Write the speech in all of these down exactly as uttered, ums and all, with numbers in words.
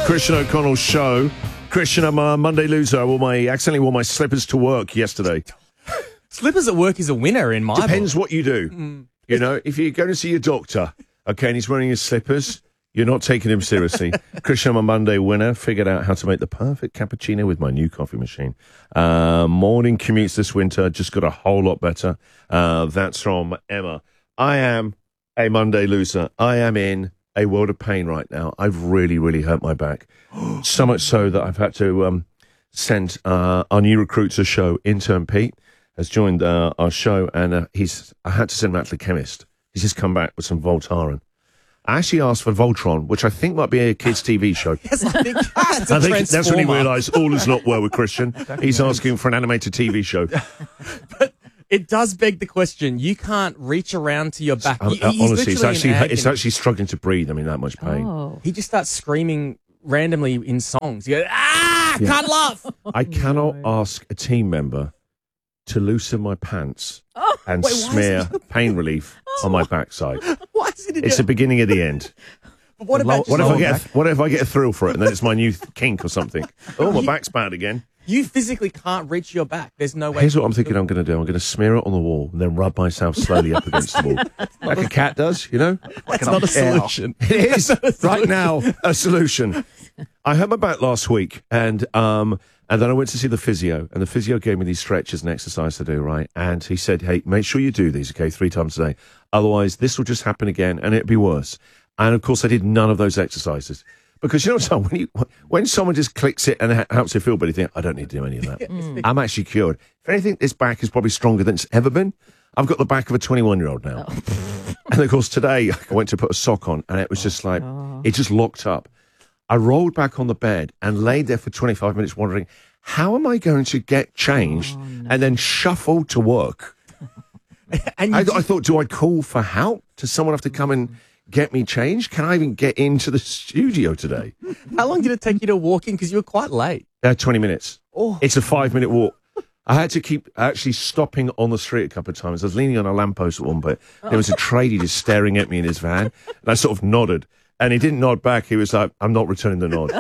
Christian O'Connell show. Christian, I'm a Monday loser. I wore my accidentally wore my slippers to work yesterday. Slippers at work is a winner in my Depends book. what you do. Mm. You know, if you're going to see your doctor, okay, and he's wearing his slippers, you're not taking him seriously. Christian, I'm a Monday winner. Figured out how to make the perfect cappuccino with my new coffee machine. Uh, morning commutes this winter just got a whole lot better. Uh, that's from Emma. I am a Monday loser. I am in a world of pain right now. I've really, really hurt my back. So much so that I've had to um, send uh, our new recruit to the show, intern Pete, has joined uh, our show, and uh, he's. I had to send him out to the chemist. He's just come back with some Voltaren. I actually asked for Voltron, which I think might be a kids' T V show. Yes, I think, that's, I think that's when he realised all is not well with Christian. He's asking for an animated T V show. But it does beg the question. You can't reach around to your back. Um, He- uh, he's honestly, it's literally in actually it's agony. actually struggling to breathe. I mean, that much pain. Oh. He just starts screaming randomly in songs. You go, ah, Yeah. can't laugh. I cannot ask a team member to loosen my pants Oh, and wait, why is smear pain relief on my backside. Why is it? It's the beginning of the end. But what about What just if I get? A, what if I get a thrill for it, and then it's my new kink or something? Oh, my back's bad again. you physically can't reach your back? There's no way. Here's what to I'm do thinking it. I'm going to do. I'm going to smear it on the wall and then rub myself slowly up against the wall. Like a cat does, you know? That's not a solution. It is, right now, a solution. I hurt my back last week, and um, and then I went to see the physio, and the physio gave me these stretches and exercise to do, right? And he said, hey, make sure you do these, okay, three times a day. Otherwise, this will just happen again, and it'll be worse. And, of course, I did none of those exercises. Because, you know what, when, you, when someone just clicks it and it helps you feel better, you think, I don't need to do any of that. Mm. I'm actually cured. If anything, this back is probably stronger than it's ever been. I've got the back of a twenty-one-year-old now. Oh. And, of course, today I went to put a sock on, and it was just like, oh. it just locked up. I rolled back on the bed and laid there for twenty-five minutes wondering, how am I going to get changed oh, no. and then shuffle to work? and I, I thought, do I call for help? Does someone have to come and get me changed? Can I even get into the studio today? How long did it take you to walk in? Because you were quite late. Uh, twenty minutes. Oh. It's a five-minute walk. I had to keep actually stopping on the street a couple of times. I was leaning on a lamppost at one point. There was a tradie just staring at me in his van, and I sort of nodded. And he didn't nod back. He was like, I'm not returning the nod.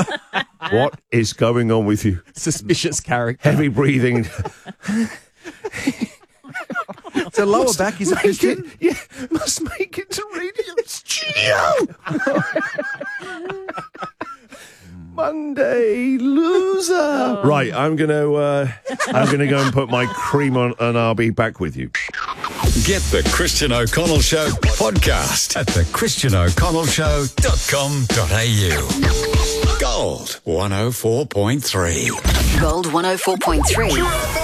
What is going on with you? Suspicious character. Heavy breathing. So lower back is a Christian? It, yeah, must make it to radio studio. Monday loser. Oh. Right, I'm gonna uh, I'm gonna go and put my cream on, and I'll be back with you. Get the Christian O'Connell Show podcast at the christian o'connell show dot com dot a u. Gold one oh four point three. Gold one oh four point three.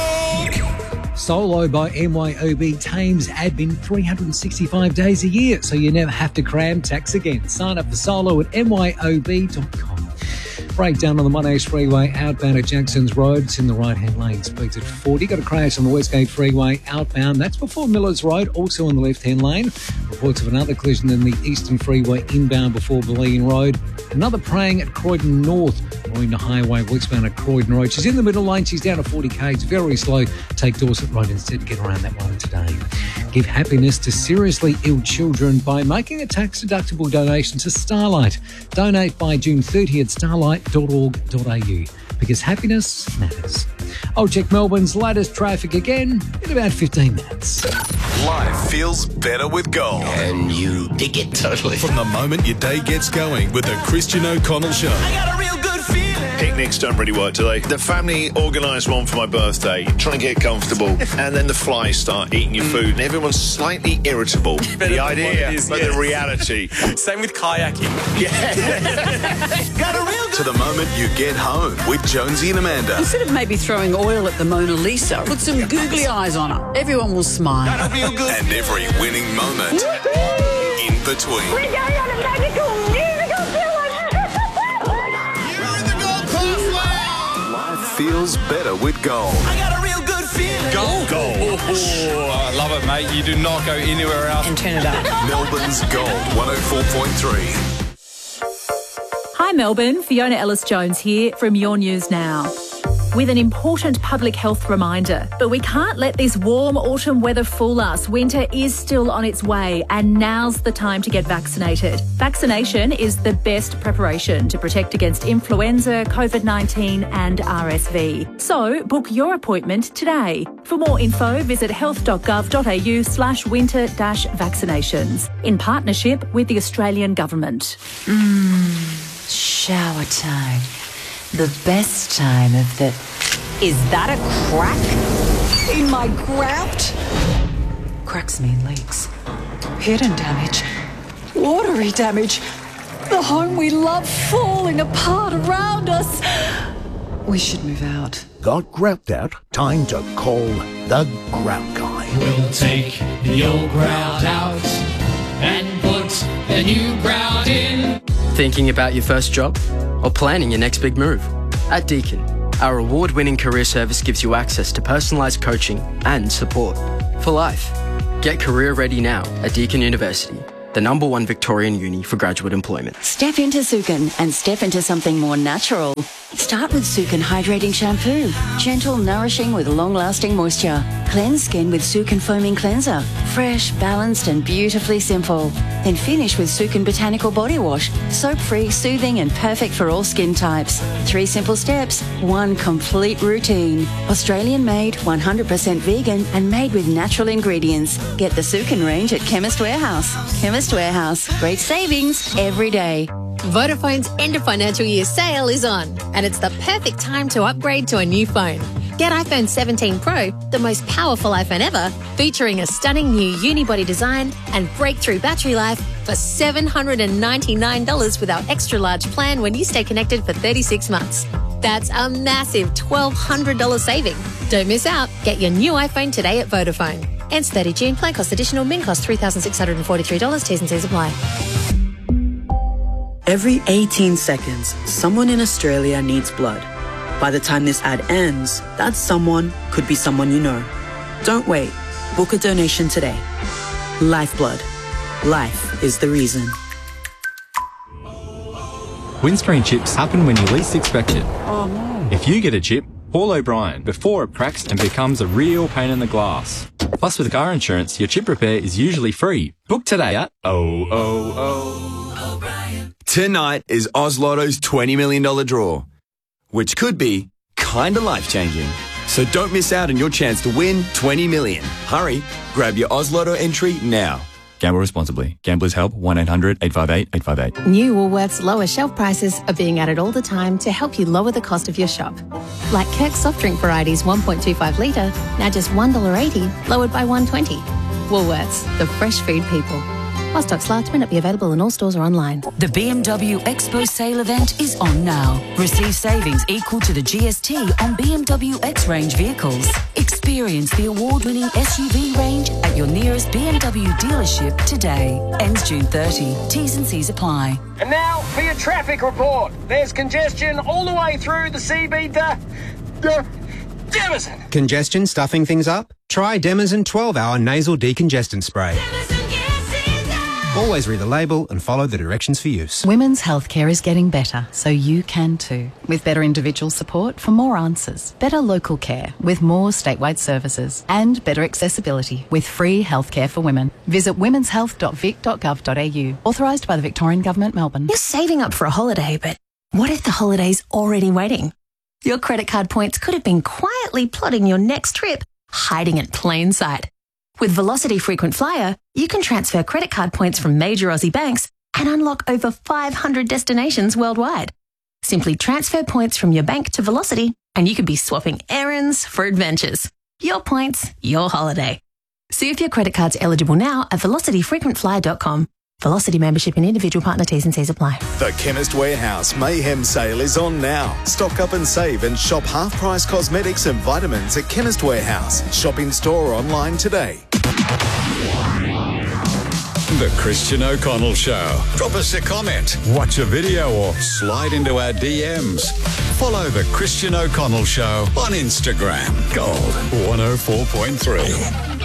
Solo by M Y O B tames admin three hundred sixty-five days a year, so you never have to cram tax again. Sign up for Solo at m y o b dot com. Breakdown on the Monash Freeway outbound at Jackson's Road. It's in the right-hand lane. Speeds at forty. Got a crash on the Westgate Freeway outbound. That's before Millers Road, also in the left-hand lane. Reports of another collision in the Eastern Freeway inbound before Bulleen Road. Another praying at Croydon North. Going to Highway westbound at Croydon Road. She's in the middle lane. She's down to forty k. It's very slow. Take Dorset Road instead to get around that one today. Give happiness to seriously ill children by making a tax-deductible donation to Starlight. Donate by June thirtieth at starlight dot org dot a u because happiness matters. I'll check Melbourne's latest traffic again in about fifteen minutes. Life feels better with gold. And you dig it totally. From the moment your day gets going with the Christian O'Connell Show. I got a real good feeling. Picnics don't really work today. The family organised one for my birthday, trying to get comfortable, and then the flies start eating your food, and everyone's slightly irritable. The idea, is, but yes. the reality. Same with kayaking. Got a real good To the moment you get home with Jonesy and Amanda. Instead of maybe throwing oil at the Mona Lisa, put some googly eyes on her. Everyone will smile. Got a real good And every winning moment in between. We're going on a magical musical village. You're in the gold class. Life feels better with gold. I got a real good feeling. Gold. Gold. Oh, I love it, mate. You do not go anywhere else. And turn it up. Melbourne's Gold one oh four point three. Hi Melbourne, Fiona Ellis-Jones here from Your News Now. with an important public health reminder. But we can't let this warm autumn weather fool us. Winter is still on its way, and now's the time to get vaccinated. Vaccination is the best preparation to protect against influenza, COVID nineteen and R S V. So book your appointment today. For more info, visit health.gov.au slash winter dash vaccinations in partnership with the Australian Government. Mmm, shower time. The best time of the... Is that a crack in my grout? Cracks mean leaks. Hidden damage. Watery damage. The home we love falling apart around us. We should move out. Got grout out? Time to call the Grout Guy. We'll take the old grout out and put the new grout in. Thinking about your first job? Or planning your next big move? At Deakin, our award-winning career service gives you access to personalised coaching and support for life. Get career ready now at Deakin University, the number one Victorian uni for graduate employment. Step into Sukin and step into something more natural. Start with Sukin Hydrating Shampoo. Gentle, nourishing with long-lasting moisture. Cleanse skin with Sukin Foaming Cleanser. Fresh, balanced and beautifully simple. Then finish with Sukin Botanical Body Wash. Soap-free, soothing and perfect for all skin types. Three simple steps, one complete routine. Australian-made, one hundred percent vegan and made with natural ingredients. Get the Sukin range at Chemist Warehouse. Chemist Warehouse. Great savings every day. Vodafone's end of financial year sale is on, and it's the perfect time to upgrade to a new phone. Get iPhone seventeen Pro, the most powerful iPhone ever, featuring a stunning new unibody design and breakthrough battery life for seven hundred ninety-nine dollars with our extra large plan when you stay connected for thirty-six months. That's a massive twelve hundred dollars saving. Don't miss out. Get your new iPhone today at Vodafone. Ends thirtieth June. Plan cost additional. Min cost three thousand six hundred forty-three dollars. T's and C's apply. Every eighteen seconds, someone in Australia needs blood. By the time this ad ends, that someone could be someone you know. Don't wait. Book a donation today. Lifeblood. Life is the reason. Windscreen chips happen when you least expect it. Oh no. If you get a chip, call O'Brien before it cracks and becomes a real pain in the glass. Plus, with car insurance, your chip repair is usually free. Book today at oh oh oh. Tonight is Oz Lotto's twenty million dollars draw, which could be kinda life-changing. So don't miss out on your chance to win twenty million dollars. Hurry, grab your Oz Lotto entry now. Gamble responsibly. Gamblers Help, one eight hundred eight five eight eight five eight. New Woolworths lower shelf prices are being added all the time to help you lower the cost of your shop. Like Kirk soft drink varieties one point two five litre, now just one dollar eighty, lowered by one dollar twenty. Woolworths, the fresh food people. While stocks last, may not be available in all stores or online. The B M W Expo sale event is on now. Receive savings equal to the G S T on B M W X-Range vehicles. Experience the award-winning S U V range at your nearest B M W dealership today. Ends June thirtieth. T's and C's apply. And now for your traffic report. There's congestion all the way through the C B D. D- Demazin. Congestion stuffing things up? Try Demazin twelve hour nasal decongestant spray. Always read the label and follow the directions for use. Women's healthcare is getting better, so you can too. With better individual support for more answers, better local care with more statewide services, and better accessibility with free healthcare for women. Visit womens health dot vic dot gov dot a u. Authorised by the Victorian Government, Melbourne. You're saving up for a holiday, but what if the holiday's already waiting? Your credit card points could have been quietly plotting your next trip, hiding in plain sight. With Velocity Frequent Flyer, you can transfer credit card points from major Aussie banks and unlock over five hundred destinations worldwide. Simply transfer points from your bank to Velocity and you could be swapping errands for adventures. Your points, your holiday. See if your credit card's eligible now at velocity frequent flyer dot com. Velocity membership and individual partner T's and C's apply. The Chemist Warehouse Mayhem Sale is on now. Stock up and save and shop half-price cosmetics and vitamins at Chemist Warehouse. Shop in store or online today. The Christian O'Connell Show. Drop us a comment, watch a video or slide into our D Ms. Follow The Christian O'Connell Show on Instagram. Gold one oh four point three.